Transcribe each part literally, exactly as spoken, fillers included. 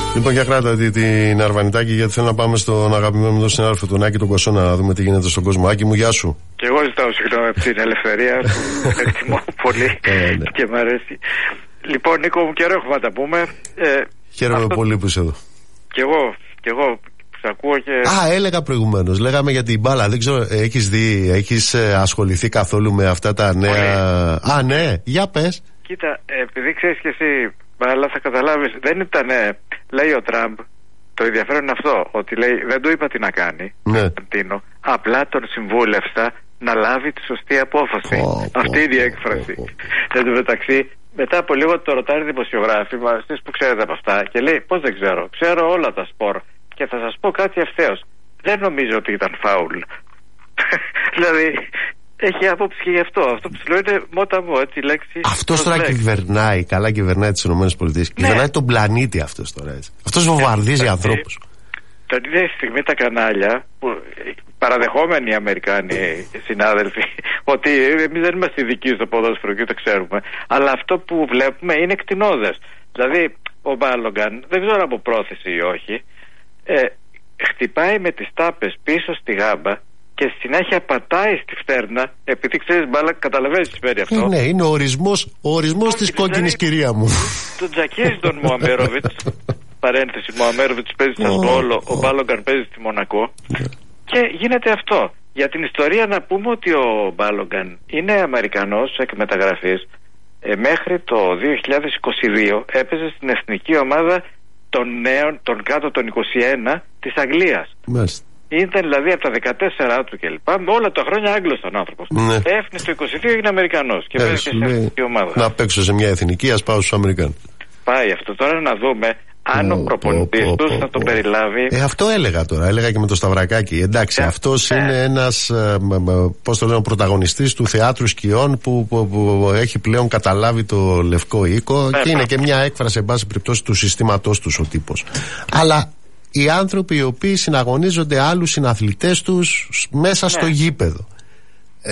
Λοιπόν, για κράτα την Αρβανιτάκη, γιατί θέλω να πάμε στον αγαπημένο μου συνάδελφο, τον Άκη τον Κοσόνα, να δούμε τι γίνεται στον κόσμο. Άκη μου, γεια σου. Και εγώ ζητάω συγγνώμη από την ελευθερία που εκτιμώ πολύ ε, ναι. και μ' αρέσει. Λοιπόν, Νίκο μου, καιρό έχουμε να τα πούμε. Ε, Χαίρομαι αυτό... πολύ που είσαι εδώ. Κι εγώ, κι εγώ. Ακούω και... Α, έλεγα προηγουμένως, λέγαμε για την μπάλα. Δεν ξέρω, έχεις δει, έχεις ασχοληθεί καθόλου με αυτά τα νέα. Α, ναι, για πες. Κοίτα, επειδή ξέρεις και εσύ, αλλά θα καταλάβεις, δεν ήταν, λέει ο Τραμπ, το ενδιαφέρον είναι αυτό, ότι λέει, δεν του είπα τι να κάνει, ναι. Τίνο, απλά τον συμβούλευσα να λάβει τη σωστή απόφαση. Oh, Αυτή oh, είναι η έκφραση. Oh, oh. Εν τω μεταξύ, μετά από λίγο το ρωτάει δημοσιογράφοι, μα εσείς που ξέρετε από αυτά, και λέει, πώς δεν ξέρω, ξέρω όλα τα σπορ. Και θα σας πω κάτι ευθέως. Δεν νομίζω ότι ήταν φάουλ. Δηλαδή, έχει άποψη και γι' αυτό. Αυτό που σου λέω είναι μότα μου, έτσι, λέξη. Αυτός τώρα κυβερνάει, καλά κυβερνάει τις ΗΠΑ. Ναι. Κυβερνάει τον πλανήτη αυτός τώρα, έτσι. Αυτός βομβαρδίζει ναι, ανθρώπους. Τον ίδια στιγμή τα κανάλια, που παραδεχόμενοι οι Αμερικάνοι συνάδελφοι, ότι εμείς δεν είμαστε ειδικοί στο ποδόσφαιρο και το ξέρουμε, αλλά αυτό που βλέπουμε είναι εκτινώδες. Δηλαδή, ο Μπάλογκαν, δεν ξέρω από πρόθεση ή όχι, Ε, χτυπάει με τις τάπες πίσω στη γάμπα και συνέχεια πατάει στη φτέρνα, επειδή ξέρεις μπάλα, καταλαβαίνεις τι σημαίνει αυτό. Ε, ναι, είναι ο ορισμός, ο ορισμός της κόκκινης κυρία μου. Τον τζακίζει τον Μουαμέροβιτς, παρένθεση, Μουαμέροβιτς παίζει στο Ασβόλο, ο Μπάλογκαν παίζει στη Μονακό και γίνεται αυτό. Για την ιστορία να πούμε ότι ο Μπάλογκαν είναι Αμερικανός εκ μεταγραφής, ε, μέχρι το δύο χιλιάδες είκοσι δύο έπαιζε στην εθνική ομάδα των νέων, των κάτω των είκοσι ένα της Αγγλίας. Μάλιστα. Ήταν δηλαδή από τα δεκατέσσερα του κλπ. Με όλα τα χρόνια Άγγλος τον άνθρωπος. Ναι. Έφυγε στο είκοσι δύο, έγινε Αμερικανός και παίζει σε εθνική ομάδα. Να παίξω σε μια εθνική, ας πάω στους Αμερικάνους. Πάει αυτό. Τώρα να δούμε αν ο προπονητής τους θα τον περιλάβει. Ε, αυτό έλεγα τώρα. Έλεγα και με το Σταυρακάκι. Εντάξει, yeah. αυτός yeah. είναι ένας πώς το λέω, πρωταγωνιστής του θεάτρου σκιών που, που, που έχει πλέον καταλάβει το λευκό οίκο yeah. και είναι και μια έκφραση, εν πάση περιπτώσει, του συστήματός τους ο τύπος. Αλλά οι άνθρωποι οι οποίοι συναγωνίζονται άλλους συναθλητές τους μέσα yeah. στο γήπεδο ε,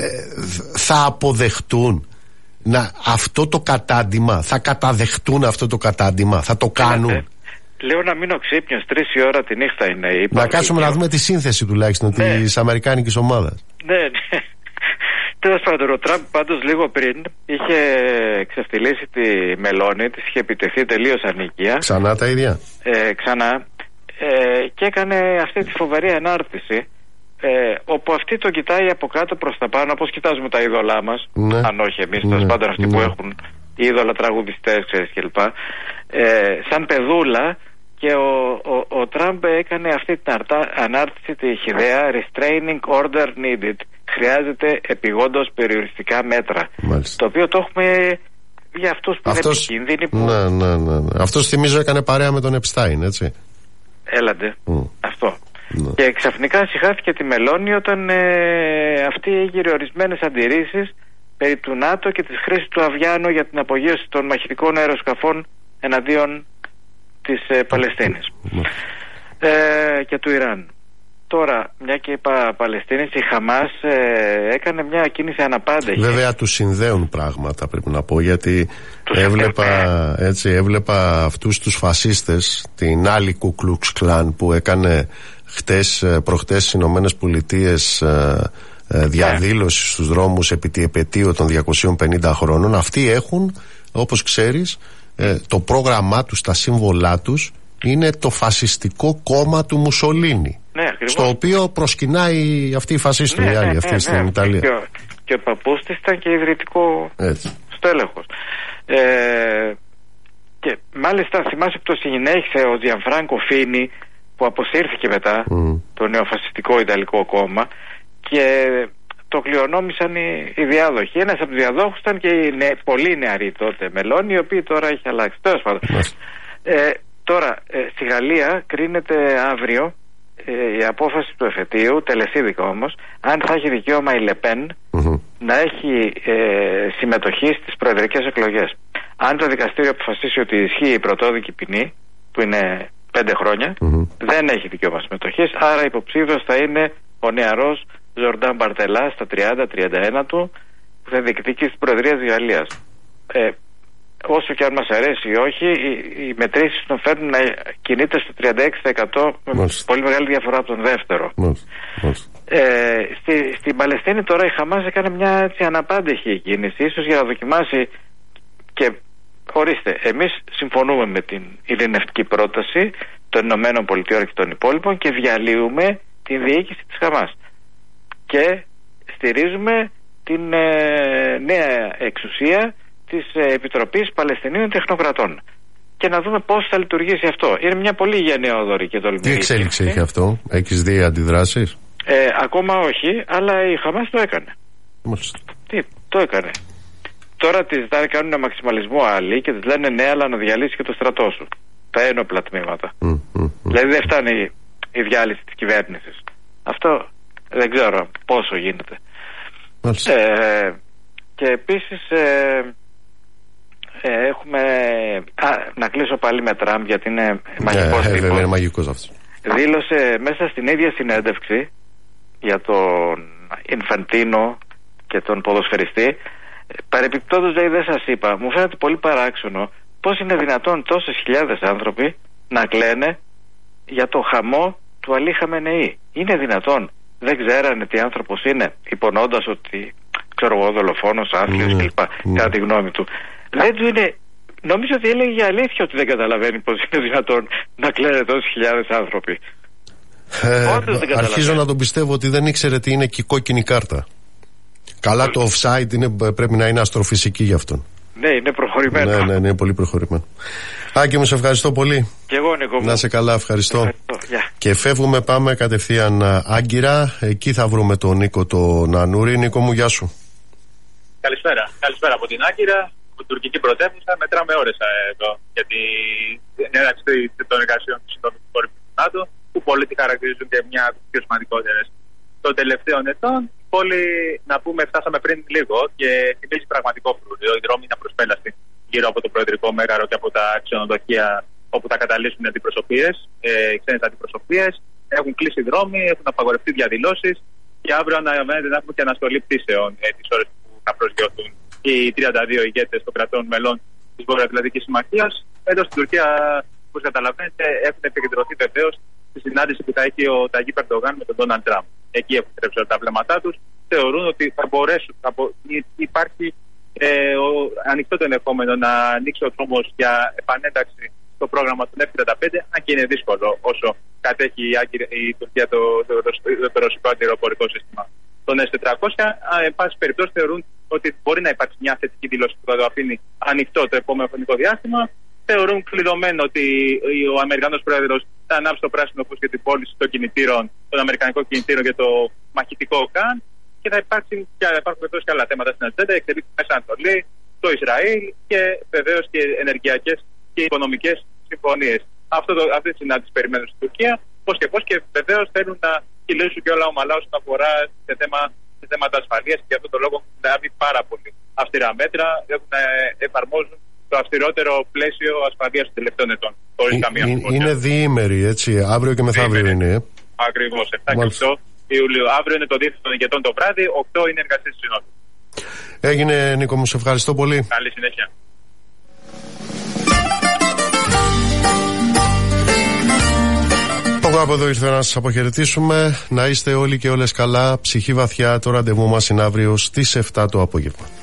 θα αποδεχτούν να, αυτό το κατάντημα, θα καταδεχτούν αυτό το κατάντημα, θα το κάνουν. Yeah. Λέω να μείνω ξύπνιος, τρεις η ώρα τη νύχτα είναι. Είπα, να κάτσουμε να δούμε τη σύνθεση τουλάχιστον ναι. της αμερικάνικης ομάδας. Ναι, ναι. Τέλος πάντων, ο Τραμπ πάντως λίγο πριν είχε ξεφτυλίσει τη Μελώνη, της είχε επιτεθεί τελείως ανίκεια. Ξανά τα ίδια. Ε, ξανά. Ε, και έκανε αυτή τη φοβερή ανάρτηση, ε, όπου αυτή το κοιτάει από κάτω προς τα πάνω, όπως κοιτάζουμε τα είδωλά μας. Ναι. Αν όχι εμείς, τέλος ναι. πάντων αυτοί ναι. που έχουν είδωλα τραγουδιστές, ξέρεις κλπ. Ε, σαν παιδούλα. Και ο, ο, ο Τραμπ έκανε αυτή την ανάρτηση τη ιδέα restraining order needed. Χρειάζεται επιγόντως περιοριστικά μέτρα. Μάλιστα. Το οποίο το έχουμε για αυτούς που αυτός... είναι επικίνδυνοι. Που... Ναι, ναι, ναι, ναι. Αυτός θυμίζω έκανε παρέα με τον Επστάιν, έτσι. Έλαντε. Mm. Αυτό. Ναι. Και ξαφνικά συγχάθηκε τη Μελώνη όταν ε, αυτή έγινε ορισμένες αντιρρήσεις περί του ΝΑΤΟ και της χρήσης του Αβιάνου για την απογείωση των μαχητικών αεροσκαφών εναντίον της ε, Παλαιστίνης ε, και του Ιράν. Τώρα, μια και είπα Παλαιστίνης, η Χαμάς ε, έκανε μια κίνηση αναπάντεχη. Βέβαια τους συνδέουν πράγματα, πρέπει να πω, γιατί έβλεπα, έτσι, έβλεπα αυτούς τους φασίστες, την άλλη Κου Κλουξ Κλάν που έκανε χτες, προχτές στις Ηνωμένες Πολιτείες ε, ε, διαδήλωση yeah. στους δρόμους επί τη επετείου των διακοσίων πενήντα χρόνων. Αυτοί έχουν, όπως ξέρεις, ε, το πρόγραμμά τους, τα σύμβολά τους είναι το φασιστικό κόμμα του Μουσολίνι, ναι, στο οποίο προσκυνάει αυτή η φασίστρια, ναι, ναι, αυτή ναι, στην ναι, Ιταλία. Και ο, και ο παππούς της ήταν και ιδρυτικό στέλεχος. Ε, και μάλιστα θυμάσαι που το συνέχισε ο Τζιανφράνκο Φίνι, που αποσύρθηκε μετά mm. το νεοφασιστικό Ιταλικό κόμμα, και το κληρονόμησαν οι, οι διάδοχοι. Ένας από τους διαδόχους ήταν και οι νε, πολύ νεαροί τότε Μελώνη, οι οποίοι τώρα έχει αλλάξει. Τέλος πάντων. Ε, τώρα, ε, στη Γαλλία κρίνεται αύριο ε, η απόφαση του εφετείου, τελεσίδικα όμως, αν θα έχει δικαίωμα η Λεπέν mm-hmm. να έχει ε, συμμετοχή στις προεδρικές εκλογές. Αν το δικαστήριο αποφασίσει ότι ισχύει η πρωτόδικη ποινή, που είναι πέντε χρόνια, mm-hmm. δεν έχει δικαίωμα συμμετοχής, άρα υποψήφιος θα είναι ο νεαρός Ζορντάν Μπαρτελά στα τριάντα τριάντα ένα του, που θα διεκδικήσει την Προεδρία της Γαλλίας. Ε, όσο και αν μας αρέσει ή όχι, οι, οι μετρήσεις τον φέρνουν να κινείται στο τριάντα έξι τοις εκατό με πολύ μεγάλη διαφορά από τον δεύτερο. Μάλιστα. Μάλιστα. Ε, στη, στην Παλαιστίνη τώρα η Χαμάς έκανε μια έτσι αναπάντεχη κίνηση, ίσως για να δοκιμάσει και ορίστε, εμείς συμφωνούμε με την ειρηνευτική πρόταση των Ηνωμένων Πολιτειών και των υπόλοιπων και διαλύουμε την διοίκηση της Χαμάς και στηρίζουμε την ε, νέα εξουσία της ε, Επιτροπής Παλαιστινίων Τεχνοκρατών και να δούμε πώς θα λειτουργήσει αυτό. Είναι μια πολύ γενναιόδορη και τολμηρή. Τι εξέλιξη έχει αυτό, έχεις δει αντιδράσεις? Ε, ακόμα όχι, αλλά η Χαμάς το έκανε. Μάλιστα. Τι, το έκανε. Τώρα τη ζητάνε, κάνουν ένα μαξιμαλισμό άλλοι και τη λένε ναι, αλλά να διαλύσει και το στρατό σου. Τα ένοπλα τμήματα. Mm, mm, mm. Δηλαδή δεν φτάνει η διάλυση της κυβέρνησης. Αυτό δεν ξέρω πόσο γίνεται. Ε, και επίσης ε, ε, έχουμε. Α, να κλείσω πάλι με Τραμπ γιατί είναι μαγικός. Yeah, είναι μαγικός αυτός. Δήλωσε μέσα στην ίδια συνέντευξη για τον Ινφαντίνο και τον ποδοσφαιριστή. Παρεπιπτόντως, δηλαδή, δεν σας είπα, μου φαίνεται πολύ παράξενο πώς είναι δυνατόν τόσες χιλιάδες άνθρωποι να κλαίνε για το χαμό του Αλή Χαμενεή. Είναι δυνατόν? Δεν ξέρανε τι άνθρωπος είναι, υπονοώντας ότι, ξέρω εγώ, δολοφόνος, άθλιος mm, κλπ. Mm. Κατά τη γνώμη του. Δεν του είναι. Νομίζω ότι έλεγε για αλήθεια ότι δεν καταλαβαίνει πώς είναι δυνατόν να κλαίνε τόσες χιλιάδες άνθρωποι. Ε, αρχίζω να τον πιστεύω ότι δεν ήξερε τι είναι και η κόκκινη κάρτα. Καλά, το offside είναι, πρέπει να είναι αστροφυσική γι' αυτόν. Ναι, είναι προχωρημένο. Ναι, ναι, ναι, είναι πολύ προχωρημένο. Άκη μου, σε ευχαριστώ πολύ. Και εγώ, Νίκο μου. Να σε καλά, ευχαριστώ. ευχαριστώ. Yeah. Και φεύγουμε, πάμε κατευθείαν Άγκυρα. Εκεί θα βρούμε τον Νίκο τον Ανούρη. Νίκο μου, γεια σου. Καλησπέρα. Καλησπέρα από την Άγκυρα, από την τουρκική πρωτεύουσα. Μετράμε ώρες εδώ για την έναρξη των εργασιών του Συνόδου του ΝΑΤΟ, που πολλοί τη χαρακτηρίζουν και μια από τις πιο σημαντικότερες των τελευταίων ετών. Πόλη, να πούμε, φτάσαμε πριν λίγο και θυμίζει πραγματικό φρούριο. Οι δρόμοι είναι απροσπέλαστοι γύρω από το Προεδρικό Μέγαρο και από τα ξενοδοχεία όπου θα καταλήξουν οι αντιπροσωπείες, ε, οι ξένες αντιπροσωπείες. Έχουν κλείσει δρόμοι, έχουν απαγορευτεί διαδηλώσεις και αύριο αναμένεται να έχουμε και αναστολή πτήσεων ε, τις ώρες που θα προσγειωθούν οι τριάντα δύο ηγέτες των κρατών μελών της Βορειοατλαντικής Συμμαχίας. Εδώ στην Τουρκία, όπως καταλαβαίνετε, έχουν επικεντρωθεί βεβαίως στη συνάντηση που θα έχει ο Ταγί Ερντογάν με τον Ντόναλντ Τραμπ. Εκεί έχουν τρέψει τα βλέμματά τους. Θεωρούν ότι θα μπορέσουν, θα μπο... υπάρχει ε, ο, ανοιχτό το ενδεχόμενο να ανοίξει ο δρόμος για επανένταξη στο πρόγραμμα του εφ τριάντα πέντε, αν και είναι δύσκολο όσο κατέχει η, η Τουρκία το, το, το, το, το, το ρωσικό αντιεροπορικό σύστημα. Τον ες τετρακόσια, εν πάση περιπτώσει, θεωρούν ότι μπορεί να υπάρξει μια θετική δήλωση που θα το αφήνει ανοιχτό το επόμενο χρονικό διάστημα. Θεωρούν κλειδωμένο ότι ο Αμερικανός πρόεδρος θα ανάψει το πράσινο φως για την πώληση των κινητήρων, των αμερικανικών κινητήρων για το μαχητικό ΚΑΝ και θα υπάρξουν και, και άλλα θέματα στην ατζέντα, εξελίξεις στη Μέση Ανατολή, το Ισραήλ και βεβαίως και ενεργειακές και οικονομικές συμφωνίες. Αυτό το, αυτή τη συνάντηση περιμένουν στην Τουρκία, πώς και πώς, και βεβαίως θέλουν να κυλήσουν και όλα ομαλά όσον αφορά σε, θέμα, σε θέματα ασφαλείας και γι' αυτό το λόγο έχουν λάβει πάρα πολύ αυστηρά μέτρα, έχουν, εφαρμόζουν το αυστηρότερο πλαίσιο ασφαλείας των τελευταίων ετών. Είναι, είναι διήμερη, έτσι. Αύριο και μεθαύριο είναι. Ακριβώς. επτά και οκτώ Ιουλίου. Αύριο είναι το Δίθυρο των Ηγετών το βράδυ, οκτώ είναι εργασίες της Συνόδου. Έγινε, Νίκο μου, σε ευχαριστώ πολύ. Καλή συνέχεια. Εγώ από εδώ ήρθα να σας αποχαιρετήσουμε. Να είστε όλοι και όλες καλά. Ψυχή βαθιά. Το ραντεβού μας είναι αύριο στις εφτά το απόγευμα.